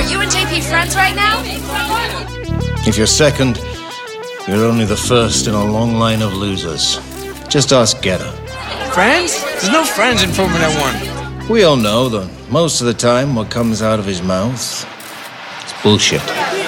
you and JP friends right now? If you're second, you're only the first in a long line of losers. Just ask Getter. Friends? There's no friends in Formula One. We all know that most of the time what comes out of his mouth is bullshit.